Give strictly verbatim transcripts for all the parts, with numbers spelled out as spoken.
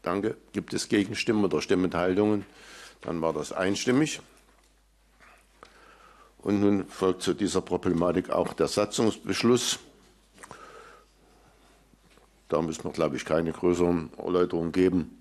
Danke. Gibt es Gegenstimmen oder Stimmenthaltungen? Dann war das einstimmig. Und nun folgt zu dieser Problematik auch der Satzungsbeschluss. Da müssen wir, glaube ich, keine größeren Erläuterungen geben.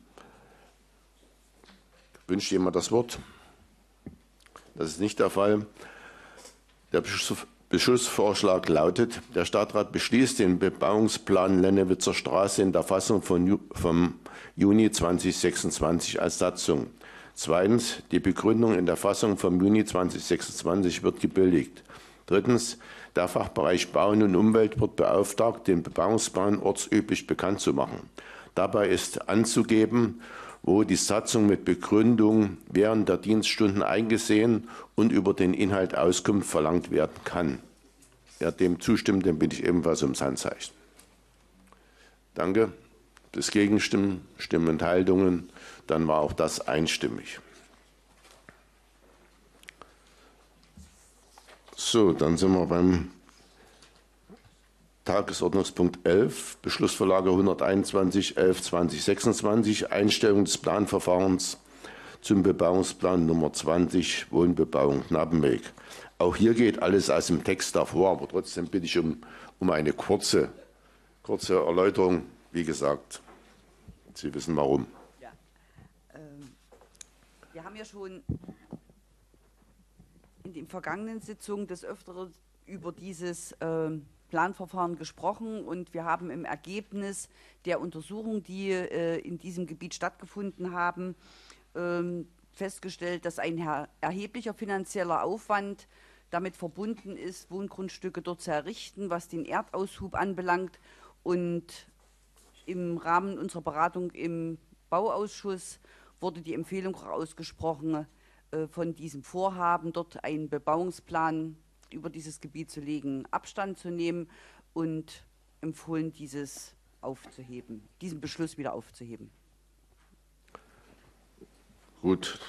Wünscht jemand das Wort? Das ist nicht der Fall. Der Beschlussvorschlag lautet: Der Stadtrat beschließt den Bebauungsplan Lennewitzer Straße in der Fassung von, vom Juni zweitausendsechsundzwanzig als Satzung. Zweitens, die Begründung in der Fassung vom Juni zweitausendsechsundzwanzig wird gebilligt. Drittens, der Fachbereich Bauen und Umwelt wird beauftragt, den Bebauungsplan ortsüblich bekannt zu machen. Dabei ist anzugeben, wo die Satzung mit Begründung während der Dienststunden eingesehen und über den Inhalt Auskunft verlangt werden kann. Wer dem zustimmt, den bitte ich ebenfalls ums Handzeichen. Danke. Das Gegenstimmen, Stimmenthaltungen, dann war auch das einstimmig. So, dann sind wir beim Tagesordnungspunkt elf, Beschlussvorlage hunderteinundzwanzig elf zweitausendsechsundzwanzig, Einstellung des Planverfahrens zum Bebauungsplan Nummer zwanzig, Wohnbebauung Knappenweg. Auch hier geht alles aus dem Text davor, aber trotzdem bitte ich um, um eine kurze, kurze Erläuterung. Wie gesagt, Sie wissen warum. Ja, ähm, wir haben ja schon in den vergangenen Sitzungen des Öfteren über dieses ähm, Planverfahren gesprochen, und wir haben im Ergebnis der Untersuchung, die äh, in diesem Gebiet stattgefunden haben, ähm, festgestellt, dass ein erheblicher finanzieller Aufwand damit verbunden ist, Wohngrundstücke dort zu errichten, was den Erdaushub anbelangt. Und im Rahmen unserer Beratung im Bauausschuss wurde die Empfehlung auch ausgesprochen, äh, von diesem Vorhaben, dort einen Bebauungsplan über dieses Gebiet zu legen, Abstand zu nehmen und empfohlen, dieses aufzuheben, diesen Beschluss wieder aufzuheben. Gut.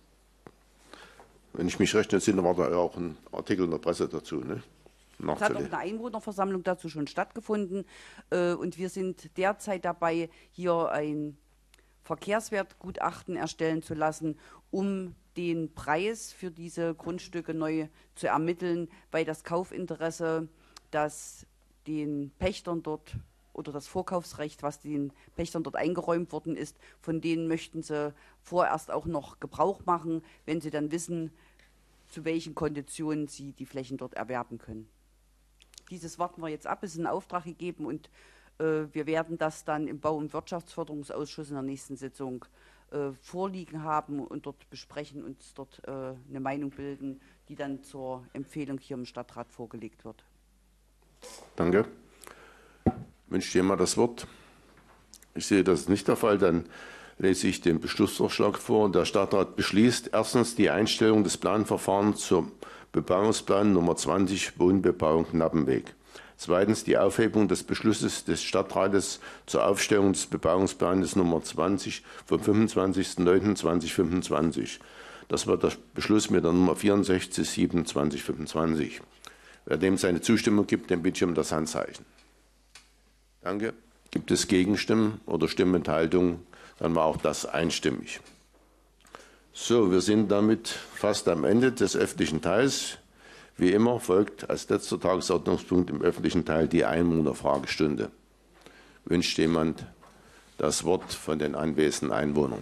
Wenn ich mich recht entsinne, war da auch ein Artikel in der Presse dazu, ne? Es hat auch eine Einwohnerversammlung dazu schon stattgefunden, äh, und wir sind derzeit dabei, hier ein Verkehrswertgutachten erstellen zu lassen, um den Preis für diese Grundstücke neu zu ermitteln, weil das Kaufinteresse, das den Pächtern dort oder das Vorkaufsrecht, was den Pächtern dort eingeräumt worden ist, von denen möchten sie vorerst auch noch Gebrauch machen, wenn sie dann wissen, zu welchen Konditionen sie die Flächen dort erwerben können. Dieses warten wir jetzt ab, es ist in Auftrag gegeben, und äh, wir werden das dann im Bau- und Wirtschaftsförderungsausschuss in der nächsten Sitzung äh, vorliegen haben und dort besprechen, uns dort äh, eine Meinung bilden, die dann zur Empfehlung hier im Stadtrat vorgelegt wird. Danke. Wünscht jemand das Wort? Ich sehe, das ist nicht der Fall. Dann lese ich den Beschlussvorschlag vor. Der Stadtrat beschließt erstens die Einstellung des Planverfahrens zum Bebauungsplan Nummer zwanzig, Wohnbebauung Knappenweg. Zweitens die Aufhebung des Beschlusses des Stadtrates zur Aufstellung des Bebauungsplanes Nummer zwanzig vom fünfundzwanzigsten neunten zweitausendfünfundzwanzig. Das war der Beschluss mit der Nummer vierundsechzig sieben zweitausendfünfundzwanzig. Wer dem seine Zustimmung gibt, den bitte ich um das Handzeichen. Danke. Gibt es Gegenstimmen oder Stimmenthaltungen? Dann war auch das einstimmig. So, wir sind damit fast am Ende des öffentlichen Teils. Wie immer folgt als letzter Tagesordnungspunkt im öffentlichen Teil die Einwohnerfragestunde. Wünscht jemand das Wort von den anwesenden Einwohnern?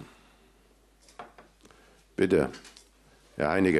Bitte, Herr Heinecke.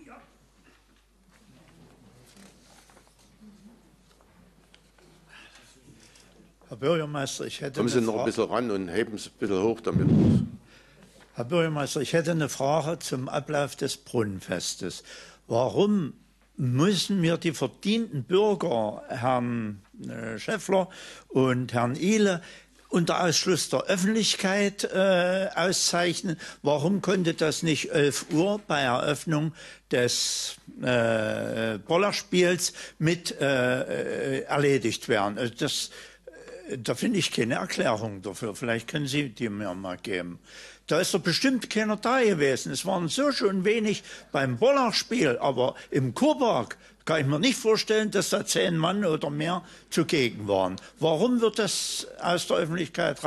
Herr Bürgermeister, ich hätte Kommen Sie noch ein bisschen ran und heben Sie ein bisschen hoch, damit. Herr Bürgermeister, ich hätte eine Frage zum Ablauf des Brunnenfestes. Warum müssen wir die verdienten Bürger, Herrn Schäffler und Herrn Ihle, unter Ausschluss der Öffentlichkeit äh, auszeichnen? Warum konnte das nicht elf Uhr bei Eröffnung des äh, Bollerspiels mit äh, erledigt werden? Also das, äh, da finde ich keine Erklärung dafür. Vielleicht können Sie die mir mal geben. Da ist doch bestimmt keiner da gewesen. Es waren so schon wenig beim Bollerspiel, aber im Kurpark kann ich mir nicht vorstellen, dass da zehn Mann oder mehr zugegen waren. Warum wird das aus der Öffentlichkeit